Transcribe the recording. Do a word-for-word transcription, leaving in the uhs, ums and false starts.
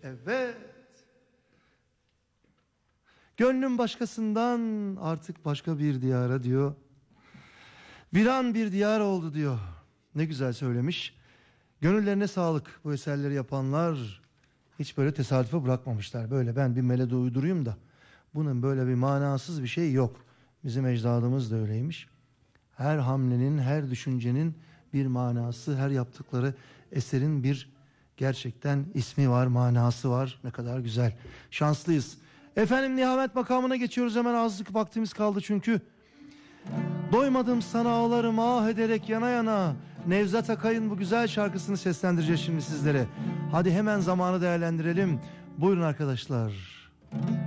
Evet. Gönlüm başkasından artık başka bir diyara diyor. Viran bir diyar oldu diyor. Ne güzel söylemiş. Gönüllerine sağlık bu eserleri yapanlar. Hiç böyle tesadüfe bırakmamışlar. Böyle ben bir melodi uydurayım da bunun böyle bir manasız bir şey yok. Bizim ecdadımız da öyleymiş. Her hamlenin, her düşüncenin bir manası, her yaptıkları eserin bir gerçekten ismi var, manası var. Ne kadar güzel. Şanslıyız. Efendim Nihamet makamına geçiyoruz, hemen azlık vaktimiz kaldı çünkü. Doymadım sana ağlarım ah ederek yana yana. Nevzat Akay'ın bu güzel şarkısını seslendireceğiz şimdi sizlere. Hadi hemen zamanı değerlendirelim. Buyurun arkadaşlar.